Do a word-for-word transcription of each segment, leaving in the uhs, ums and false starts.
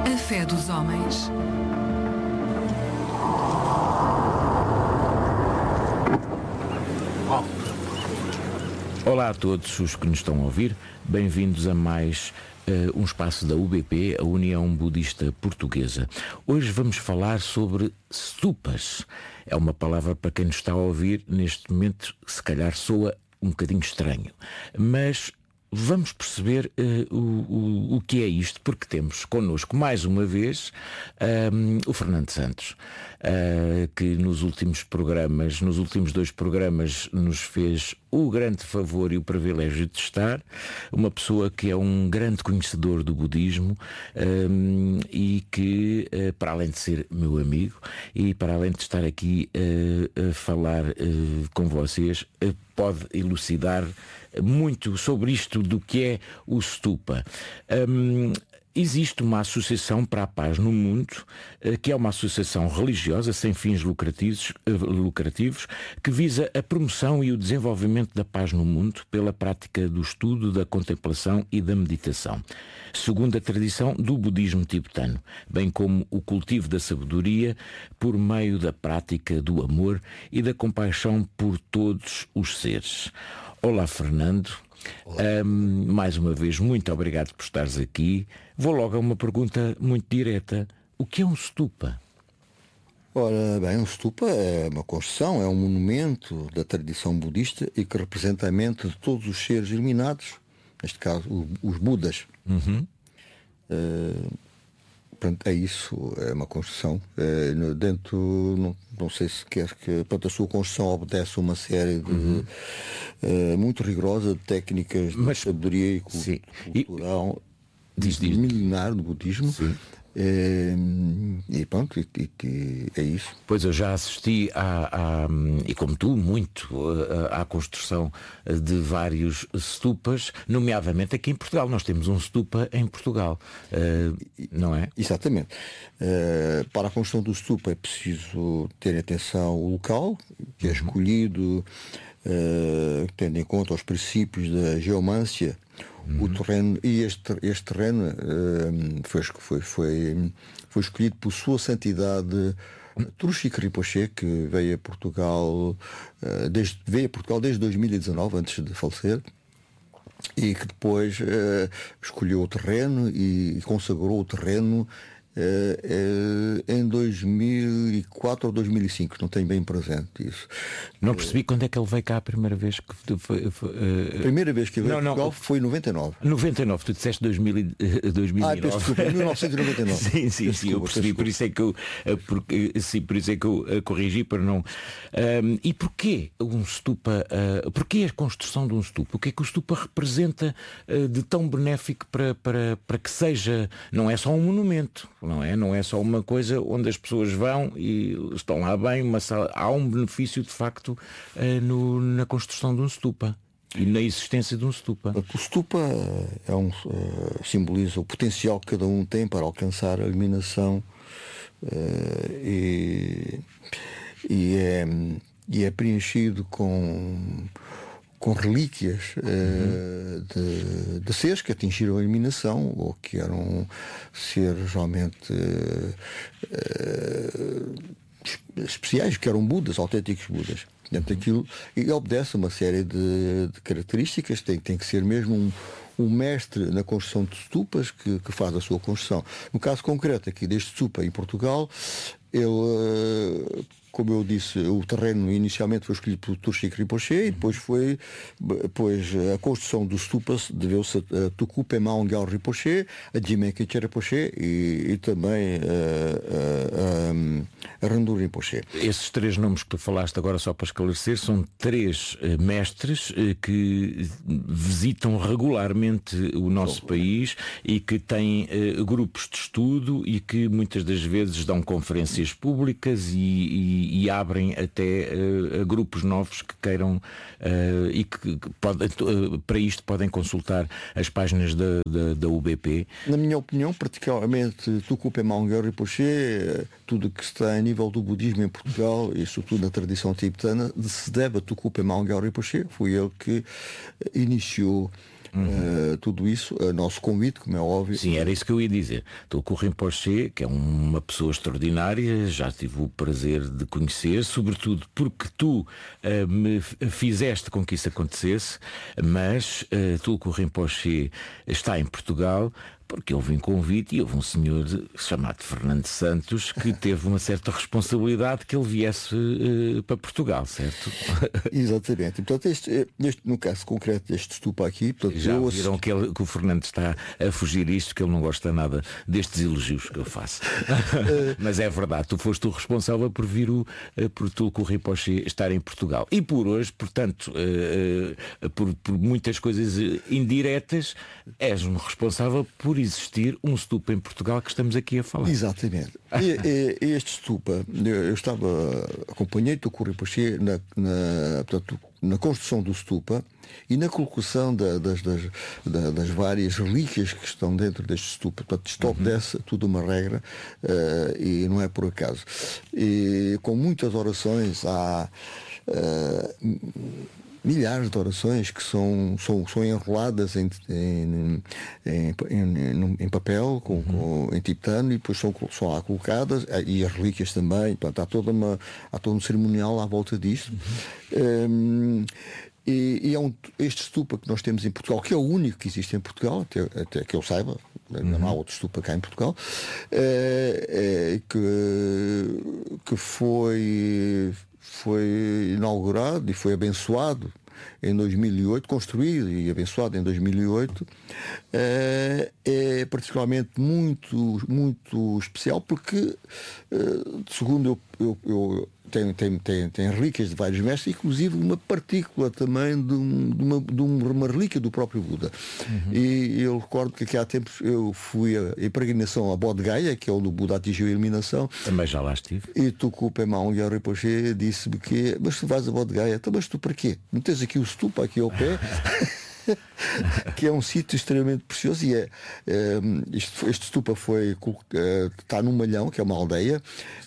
A fé dos homens. Olá a todos os que nos estão a ouvir, bem-vindos a mais uh, um espaço da U B P, a União Budista Portuguesa. Hoje vamos falar sobre stupas. É uma palavra para quem nos está a ouvir neste momento, se calhar soa um bocadinho estranho, mas vamos perceber uh, o, o, o que é isto, porque temos connosco mais uma vez um, o Fernando Santos, uh, que nos últimos programas, nos últimos dois programas, nos fez o grande favor e o privilégio de estar, uma pessoa que é um grande conhecedor do budismo um, e que, uh, para além de ser meu amigo e para além de estar aqui uh, a falar uh, com vocês, uh, pode elucidar muito sobre isto do que é o stupa. Um, Existe uma associação para a paz no mundo, que é uma associação religiosa sem fins lucrativos, lucrativos, que visa a promoção e o desenvolvimento da paz no mundo pela prática do estudo, da contemplação e da meditação, segundo a tradição do budismo tibetano, bem como o cultivo da sabedoria por meio da prática do amor e da compaixão por todos os seres. Olá, Fernando. Um, mais uma vez, muito obrigado por estares aqui. Vou logo a uma pergunta muito direta. O que é um stupa? Ora bem, um stupa é uma construção, é um monumento da tradição budista e que representa a mente de todos os seres iluminados, neste caso os Budas. Uhum. Uh, Portanto, é isso, é uma construção. É, dentro, não, não sei se quer que portanto, a sua construção obedece a uma série de uhum. é, muito rigorosa de técnicas Mas, de sabedoria e sim. cultural e, diz, diz. milenar do budismo. É, e pronto, e, e, é isso. Pois eu já assisti a, a, e como tu, muito à construção de vários stupas, nomeadamente aqui em Portugal. Nós temos um stupa em Portugal, uh, não é? Exatamente. Uh, para a construção do stupa é preciso ter atenção ao local, que é escolhido uh, tendo em conta os princípios da geomância. Uhum. O terreno, e este, este terreno uh, foi, foi, foi, foi escolhido por Sua Santidade Trungpa Rinpoche, que veio a Portugal, uh, desde, veio a Portugal desde dois mil e dezanove, antes de falecer, e que depois uh, escolheu o terreno e consagrou o terreno Uh, uh, em dois mil e quatro ou dois mil e cinco, não tenho bem presente isso. Não percebi uh, quando é que ele veio cá a primeira vez que foi, foi, uh, a primeira vez que ele veio não, a Portugal não, foi em noventa e nove. noventa e nove, tu disseste dois mil e nove. Ah, peço desculpa, mil novecentos e noventa e nove. Sim, sim, sim, eu percebi, por isso é que eu, por, sim, por isso é que eu uh, corrigi para não. Um, e porquê um stupa? Uh, porquê a construção de um stupa? O que é que o stupa representa uh, de tão benéfico para, para, para que seja, não é só um monumento, não é? Não é só uma coisa onde as pessoas vão e estão lá bem, mas há um benefício de facto uh, no, na construção de um stupa e na existência de um stupa. O stupa é um, uh, simboliza o potencial que cada um tem para alcançar a iluminação uh, e, e, é, e é preenchido com com relíquias uh, de, de seres que atingiram a iluminação ou que eram seres realmente uh, uh, especiais, que eram Budas, autênticos Budas. Portanto, aquilo, e obedece a uma série de, de características, tem, tem que ser mesmo um, um mestre na construção de stupas que, que faz a sua construção. No caso concreto aqui deste stupa em Portugal, ele, uh, como eu disse, o terreno inicialmente foi escolhido pelo Trungpa Rinpoche e depois foi, depois a construção dos stupas deveu-se a Tuku Pema Aunggyal Rinpoche, a Jigme Khyentse Rinpoche e, e também a, a, a Randu Rinpoche. Esses três nomes que tu falaste agora, só para esclarecer, são três uh, mestres uh, que visitam regularmente o nosso oh, país e que têm uh, grupos de estudo e que muitas das vezes dão conferências públicas e, e e abrem até uh, a grupos novos que queiram uh, e que, que pode, uh, para isto podem consultar as páginas da, da, da U B P. Na minha opinião, particularmente Tuku Pema Aunggyal Rinpoche, tudo que está a nível do budismo em Portugal e sobretudo na tradição tibetana se deve a Tuku Pema Aunggyal Rinpoche. Foi ele que iniciou Uhum. Uh, tudo isso, uh, nosso convite, como é óbvio. Sim, era isso que eu ia dizer. Tulku Rinpoche, que é uma pessoa extraordinária, já tive o prazer de conhecer, sobretudo porque tu uh, me fizeste com que isso acontecesse, mas uh, Tulku Rinpoche está em Portugal porque houve um convite e houve um senhor chamado Fernando Santos que teve uma certa responsabilidade que ele viesse uh, para Portugal, certo? Exatamente. Portanto, este, este, no caso concreto deste stupa aqui... Portanto, já eu... viram que, ele, que o Fernando está a fugir isto, que ele não gosta nada destes elogios que eu faço. Mas é verdade, tu foste o responsável por vir o, por Tulku Rinpoche estar em Portugal. E por hoje, portanto, uh, uh, por, por muitas coisas indiretas, és um responsável por existir um stupa em Portugal que estamos aqui a falar. Exatamente. E, e, este stupa, eu estava, acompanhei Tulku Rinpoche na, na, portanto, na construção do stupa e na colocação da, das, das, da, das várias relíquias que estão dentro deste stupa. Portanto, isto obedece tudo uma regra uh, e não é por acaso. E com muitas orações há... Uh, milhares de orações que são, são, são enroladas em, em, em, em, em papel, com, uhum. com, em titânio, e depois são, são lá colocadas, e as relíquias também. Portanto, há, toda uma, há todo um cerimonial à volta disto. Uhum. Um, e, e é um, este stupa que nós temos em Portugal, que é o único que existe em Portugal, até, até que eu saiba, uhum. não há outro stupa cá em Portugal, é, é, que, que foi... foi inaugurado e foi abençoado em dois mil e oito, construído e abençoado em dois mil e oito, é, é particularmente muito, muito especial porque, segundo eu, eu, eu tem, tem, tem, tem relíquias de vários mestres, inclusive uma partícula também de, um, de, uma, de uma relíquia do próprio Buda. Uhum. E eu recordo que aqui há tempos eu fui a, a peregrinação a Bodh Gaya, que é onde o Buda atingiu a iluminação. Também já lá estive. E Tulku Pema Gyalpo Rinpoche disse-me que, mas tu vais a Bodh Gaya, então, mas tu para quê? Não tens aqui o stupa aqui ao pé? Que é um sítio extremamente precioso e é, é isto, este stupa foi é, está num malhão, que é uma aldeia,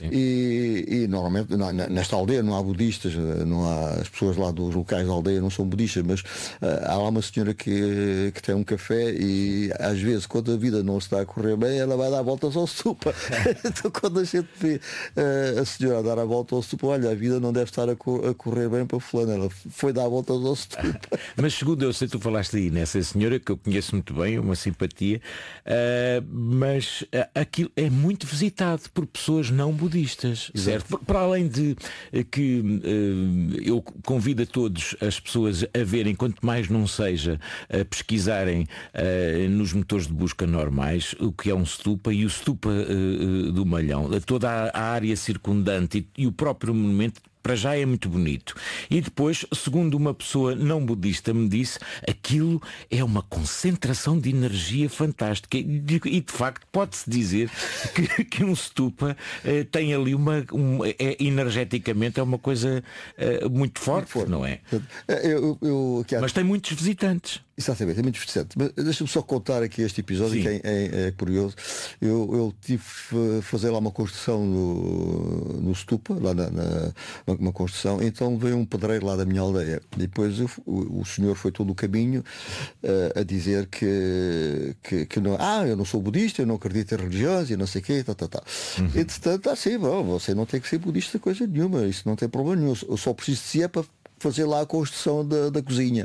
e, e normalmente não, nesta aldeia não há budistas, não há, as pessoas lá dos locais da aldeia não são budistas, mas uh, há lá uma senhora que, que tem um café e às vezes quando a vida não está a correr bem ela vai dar voltas ao stupa. Então quando a gente vê uh, a senhora a dar a volta ao stupa, olha, a vida não deve estar a, cor, a correr bem para fulano, ela foi dar voltas ao stupa. Mas segundo eu sei, tu falaste aí nessa senhora que eu conheço muito bem, uma simpatia, uh, mas uh, aquilo é muito visitado por pessoas não budistas. Exato. Certo? Para além de uh, que uh, eu convido a todos as pessoas a verem, quanto mais não seja, a pesquisarem uh, nos motores de busca normais o que é um stupa e o stupa uh, do Malhão, toda a, a área circundante e, e o próprio monumento. Para já é muito bonito. E depois, segundo uma pessoa não budista me disse, aquilo é uma concentração de energia fantástica. E de, e de facto pode-se dizer que, que um stupa eh, tem ali uma, uma é, energeticamente é uma coisa eh, muito forte, muito não é? Eu, eu, eu, Mas tem muitos visitantes. Exatamente, é muito interessante. Mas deixa-me só contar aqui este episódio. Sim. Que é, é, é curioso. Eu, eu tive a fazer lá uma construção no, no stupa, lá na, na uma construção, então veio um pedreiro lá da minha aldeia. Depois eu, o, o senhor foi todo o caminho uh, a dizer que, que, que não, ah, eu não sou budista, eu não acredito em religiões e não sei o quê, tá, tá, tá. Uhum. Entretanto, assim, bom, você não tem que ser budista coisa nenhuma, isso não tem problema nenhum. Eu só preciso de si é para fazer lá a construção da, da cozinha.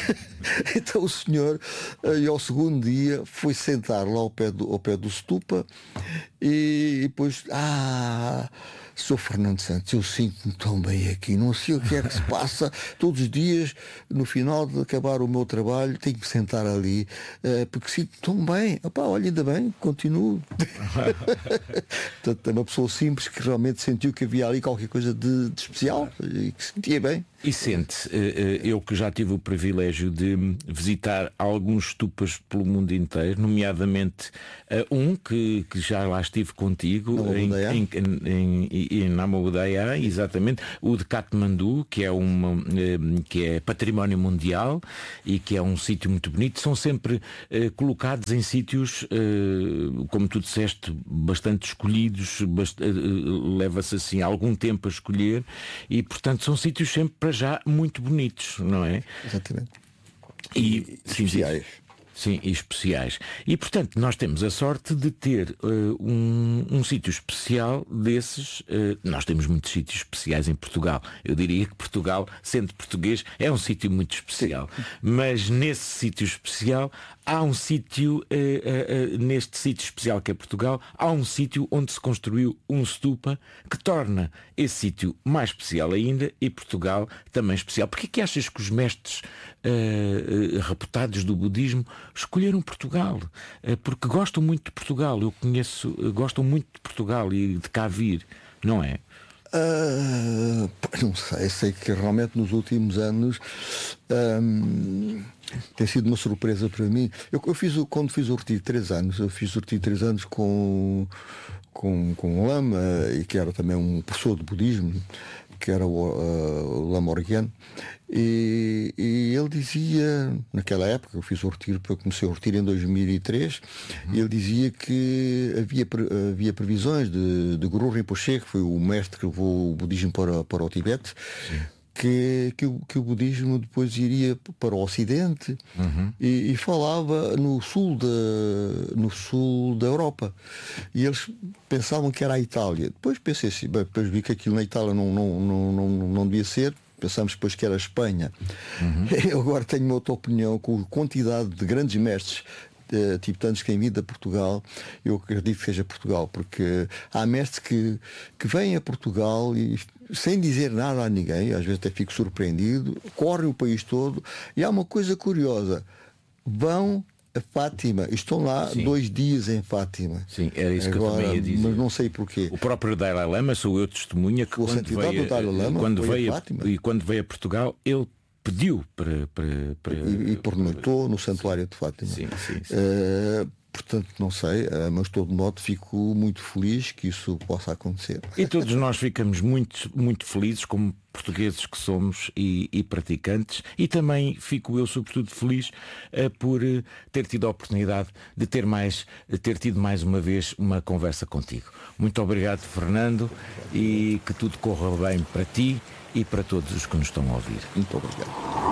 Então o senhor, e ao segundo dia, foi sentar lá ao pé do, ao pé do stupa e, e depois, ah, senhor Fernando Santos, eu sinto-me tão bem aqui, não sei o que é que se passa, todos os dias, no final de acabar o meu trabalho, tenho que me sentar ali, uh, porque sinto-me tão bem. Opá, olha, ainda bem, continuo. Portanto, é uma pessoa simples que realmente sentiu que havia ali qualquer coisa de, de especial e que se sentia bem. E sente, eu que já tive o privilégio de visitar alguns stupas pelo mundo inteiro, nomeadamente um que, que já lá estive contigo em, em, em, em Namo Buddhaya, exatamente, o de Katmandu, que é, uma, que é património mundial e que é um sítio muito bonito. São sempre eh, colocados em sítios, eh, como tu disseste, bastante escolhidos, bast- eh, leva-se assim algum tempo a escolher e, portanto, são sítios sempre para já muito bonitos, não é? Exatamente. e, e especiais. Sim, e especiais. E, portanto, nós temos a sorte de ter uh, um, um sítio especial desses. Uh, nós temos muitos sítios especiais em Portugal. Eu diria que Portugal, sendo português, é um sítio muito especial. Sim. Mas nesse sítio especial, há um sítio, uh, uh, uh, neste sítio especial que é Portugal, há um sítio onde se construiu um stupa que torna esse sítio mais especial ainda e Portugal também especial. Porquê que achas que os mestres uh, uh, reputados do budismo escolheram Portugal? Uh, porque gostam muito de Portugal. Eu conheço, uh, gostam muito de Portugal e de cá vir, não é? Uh, não sei, sei que realmente nos últimos anos um, tem sido uma surpresa para mim. Eu, eu fiz o, quando fiz o retiro de três anos, eu fiz o retiro de três anos com, com, com um lama, e que era também um professor de budismo, que era o, uh, o Lama Orgyen, e, e ele dizia, naquela época, eu fiz o retiro, eu comecei o retiro em dois mil e três, uhum. E ele dizia que havia, havia previsões de, de Guru Rinpoche, que foi o mestre que levou o budismo para, para o Tibete, sim. Que, que, o, que o budismo depois iria para o Ocidente, uhum. e, e falava no sul, da, no sul da Europa. E eles pensavam que era a Itália. Depois pensei assim, bem, depois vi que aquilo na Itália não, não, não, não, não devia ser. Pensamos depois que era a Espanha. Uhum. Eu agora tenho uma outra opinião, com a quantidade de grandes mestres Uh, tibetanos que têm vindo a Portugal. Eu acredito que seja Portugal, porque há mestres que, que vêm a Portugal e, sem dizer nada a ninguém, às vezes até fico surpreendido, correm o país todo, e há uma coisa curiosa: vão a Fátima, estão lá, sim, dois dias em Fátima. Sim, era isso agora, que eu também ia dizer. Mas não sei porquê. O próprio Dalai Lama, sou eu testemunha, que quando veio, do Dalai Lama, quando veio a, e quando veio a Portugal, ele pediu para, para, para... E, e pernoitou no santuário de Fátima. Sim, sim, sim. Uh, portanto, não sei, uh, mas de todo modo fico muito feliz que isso possa acontecer. E todos nós ficamos muito, muito felizes, como portugueses que somos e, e praticantes, e também fico eu sobretudo feliz uh, por uh, ter tido a oportunidade de ter, mais, uh, ter tido mais uma vez uma conversa contigo. Muito obrigado, Fernando, e que tudo corra bem para ti e para todos os que nos estão a ouvir. Muito obrigado.